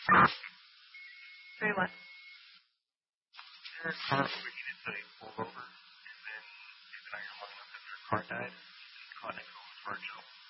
Say what? Their car overheated, so they pulled over, and then kept an eye long enough that their car died. And caught next to his car jump.